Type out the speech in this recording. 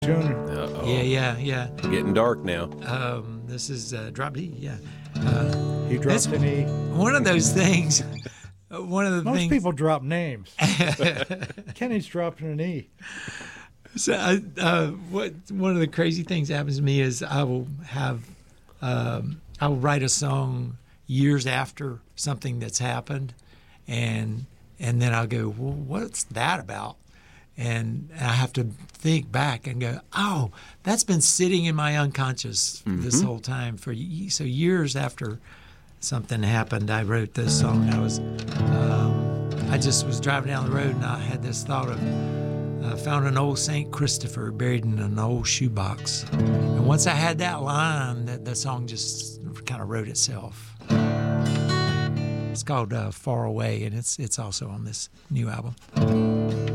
Junior. Uh-oh. Yeah. Getting dark now. This is Drop D. Yeah. He dropped an E. One of those things. One of the Most things. people drop names. Kenny's dropping an E. So, one of the crazy things that happens to me is I will write a song years after something that's happened, and then I'll go, well, what's that about? And I have to think back and go, oh, that's been sitting in my unconscious this whole time. So years after something happened, I wrote this song. I just was driving down the road and I had this thought of, I found an old St. Christopher buried in an old shoebox. And once I had that line, the song just kind of wrote itself. It's called Far Away, and it's also on this new album.